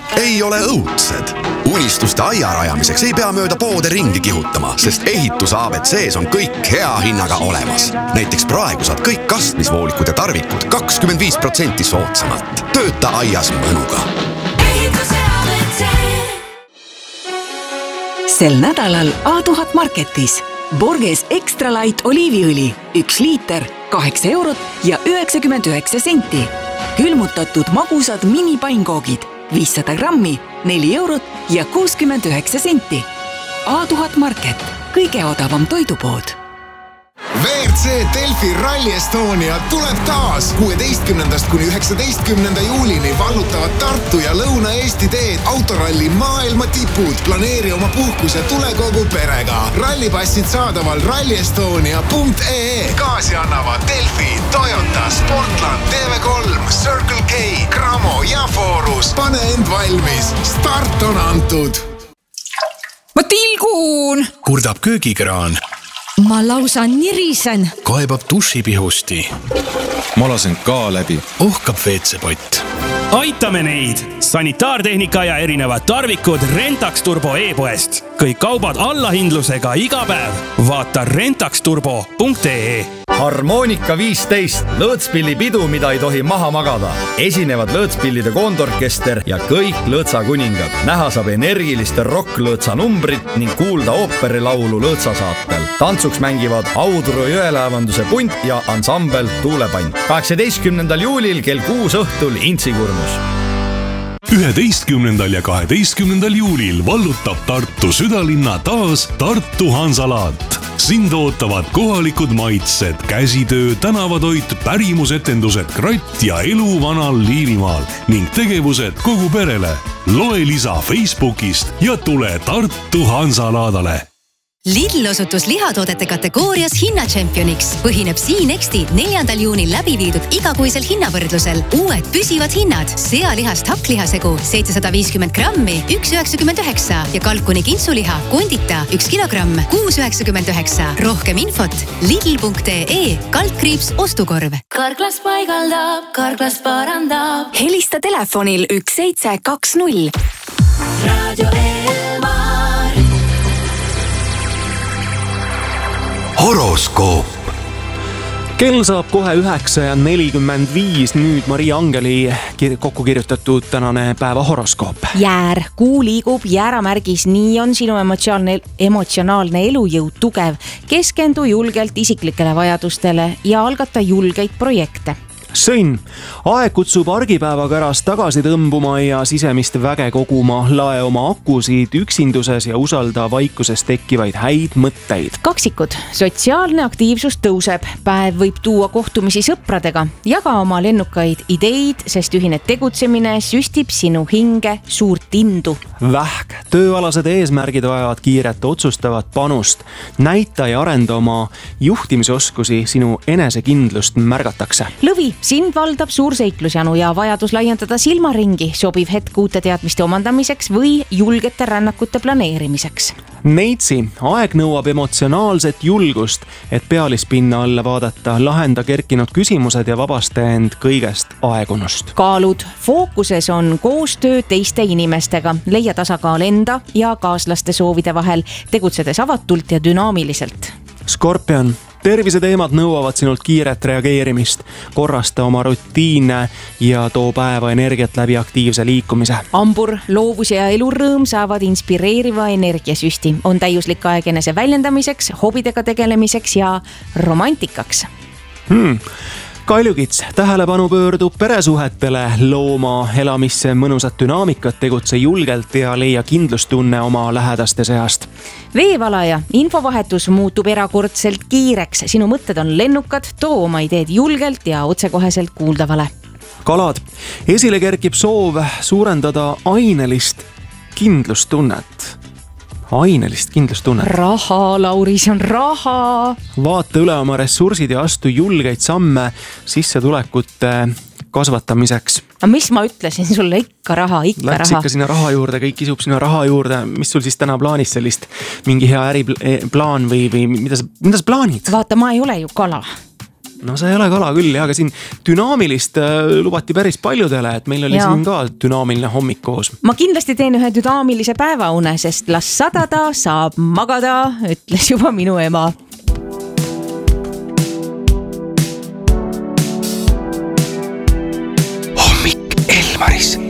ei ole õudsed. Unistuste aia rajamiseks ei pea mööda poode ringi kihutama, sest ehituse ABCs on kõik hea hinnaga olemas. Näiteks praegu saad kõik kastmisvoolikud ja tarvikud 25% soodsamalt. Tööta aias mõnuga. Ehituse ABC. Sel nädalal A1000 Marketis Borges Extra Light oliiviõli 1 liiter 8 eurot ja 99 senti. Külmutatud magusad minipainkoogid 500 grammi 4 eurot ja 69 senti. A1000 Market, kõige odavam toidupood. WRC Delfi Rally Estonia tuleb taas 16. kuni 19. juulini vallutavad Tartu ja Lõuna-Eesti teed autoralli maailma tipud. Planeeri oma puhkus ja tule kogu perega. Rallipassid saadaval rallyestonia.ee. Kaasi annavad Delfi, Toyota, Sportland, TV3, Circle K, Cramo ja Forus. Pane end valmis. Start on antud. Ma tilgun! Kurdab köögikraan. Ma lausa nirisen. Kaebab dušipihusti. Ma lasen ka läbi. Ohkab WC-pott. Aitame neid! Sanitaartehnika ja erinevad tarvikud Rentax Turbo e-poest. Kõik kaubad allahindlusega iga päev. Vaata rentaxturbo.ee. Harmonika 15. Lõõtspillipidu, mida ei tohi maha magada. Esinevad lõõtspillide koondorkester ja kõik lõõtsakuningad. Näha saab energiliste rocklõõtsa numbrit ning kuulda ooperilaulu lõõtsasaatel. Tantsuks mängivad Audru jõelaevanduse punt ja ansambel Tuulepant. 18. juulil kell 6 õhtul Intsikurnus. 11. ja 12. juulil vallutab Tartu südalinna taas Tartu Hansalaat. Sind ootavad kohalikud maitsed, käsitöö, tänavatoit, pärimusetendused, kratt ja elu vanal Liivimaal ning tegevused kogu perele. Loe lisa Facebookist ja tule Tartu Hansalaadale. Lidl osutus lihatoodete kategoorias hinnatšempioniks. Põhineb Siinexti 4. juunil läbi viidud igakuisel hinnavõrdlusel. Uued püsivad hinnad. Sealihast hakklihasegu 750 grammi 1,99 ja kalkuni kintsuliha kondita 1 kilogramm 6,99. Rohkem infot lidl.ee /ostukorv. Karklas paigaldab, Karklas parandab. Helista telefonil 1720. Radio Elmar. Horoskoop. Kell saab kohe 9:45, nüüd Maria Angeli kokku kirjutatud tänane päeva horoskoop. Jäär, kuu liigub jääramärgis, nii on sinu emotsionaalne elujõud tugev. Keskendu julgelt isiklikele vajadustele ja algata julgeid projekte. Sõnn, aeg kutsub argipäevaga ärast tagasi tõmbuma ja sisemist väge koguma. Lae oma akusid üksinduses ja usalda vaikuses tekkivaid häid mõtteid. Kaksikud, sotsiaalne aktiivsus tõuseb. Päev võib tuua kohtumisi sõpradega. Jaga oma lennukaid ideid, sest ühine tegutsemine süstib sinu hinge suurt indu. Vähk, tööalased eesmärgid vajavad kiiret otsustavat panust. Näita ja arenda oma juhtimisoskusi, sinu enesekindlust märgatakse. Lõvi, sind valdab suur seiklusjanu ja vajadus laiendada silmaringi, sobiv hetk uute teadmiste omandamiseks või julgete rännakute planeerimiseks. Neitsi, aeg nõuab emotsionaalset julgust, et pealispinna alla vaadata, lahenda kerkinud küsimused ja vabasta end kõigest aegunust. Kaalud, fookuses on koostöö teiste inimestega, leia tasakaal enda ja kaaslaste soovide vahel, tegutsedes avatult ja dünaamiliselt. Skorpion, terviseteemad nõuavad sinult kiiret reageerimist, korrasta oma rutiine ja too päeva energiat läbi aktiivse liikumise. Ambur, loovus ja elurõõm saavad inspireeriva energiasüsti. On täiuslik aeg enese väljendamiseks, hobidega tegelemiseks ja romantikaks. Kaljukits, tähelepanu pöördub peresuhetele, looma elamisse mõnusat dünaamikat, tegutse julgelt ja leia kindlustunne oma lähedaste seast. Veevalaja, infovahetus muutub erakordselt kiireks, sinu mõtted on lennukad, too oma ideed julgelt ja otsekoheselt kuuldavale. Kalad, esile kerkib soov suurendada ainelist kindlustunnet. Raha, Lauri, see on raha. Vaata üle oma ressursid ja astu julgeid samme sissetulekute kasvatamiseks. Aga mis ma ütlesin sulle, ikka raha. Läks ikka sinna raha juurde, kõik kisub sinna raha juurde. Mis sul siis täna plaanis sellist mingi hea äriplaan või mida sa plaanid? Vaata, ma ei ole ju kala. no see ei ole kala küll, aga siin dünaamilist lubati päris paljudele, et meil oli siin ka dünaamiline hommik koos. Ma kindlasti teen ühe dünaamilise päevaune, sest las sadada, saab magada, ütles juba minu ema. Hommik Elmaris.